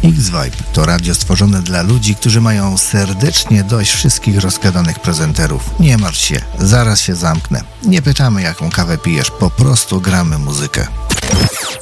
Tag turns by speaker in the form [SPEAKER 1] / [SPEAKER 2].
[SPEAKER 1] X-Vibe to radio stworzone dla ludzi, którzy mają serdecznie dość wszystkich rozgadanych prezenterów. Nie martw się, zaraz się zamknę. Nie pytamy, jaką kawę pijesz, po prostu gramy muzykę.